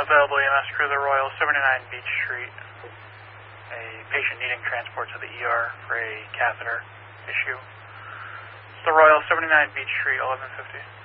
Available EMS crew, the Royal 79 Beach Street. A patient needing transport to the ER for a catheter issue. It's the Royal 79 Beach Street, 1150.